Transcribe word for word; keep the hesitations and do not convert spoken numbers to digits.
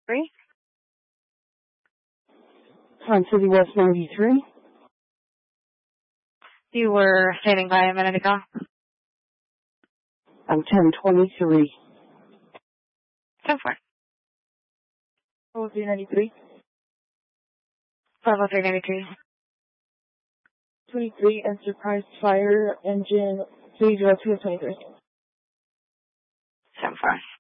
Three. Pond City West ninety-three. You were standing by a minute ago. I'm ten twenty-three. ten four. Oh, three ninety-three. Level three ninety-three. twenty-three, Enterprise Fire Engine three zero two twenty-three. ten four.